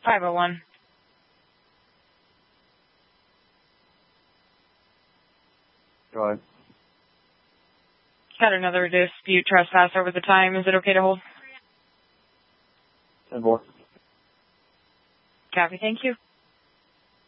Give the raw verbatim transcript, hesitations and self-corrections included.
five oh one. Go ahead. Got another dispute trespass over the time. Is it okay to hold? ten four. Copy, thank you.